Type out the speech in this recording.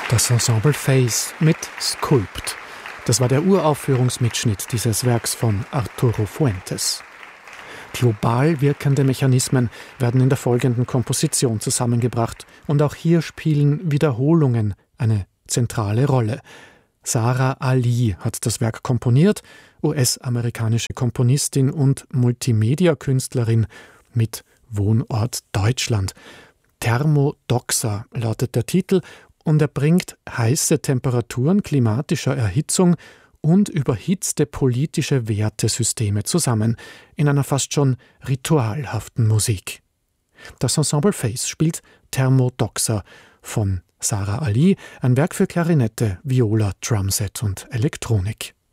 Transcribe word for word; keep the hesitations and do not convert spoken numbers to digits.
Das Ensemble Face mit Sculpt. Das war der Uraufführungsmitschnitt dieses Werks von Arturo Fuentes. Global wirkende Mechanismen werden in der folgenden Komposition zusammengebracht und auch hier spielen Wiederholungen eine zentrale Rolle. Sara Ali hat das Werk komponiert, U S-amerikanische Komponistin und Multimedia-Künstlerin mit Wohnort Deutschland. Thermodoxa lautet der Titel und er bringt heiße Temperaturen klimatischer Erhitzung und überhitzte politische Wertesysteme zusammen in einer fast schon ritualhaften Musik. Das Ensemble Face spielt Thermodoxa von Sara Ali, ein Werk für Klarinette, Viola, Drumset und Elektronik.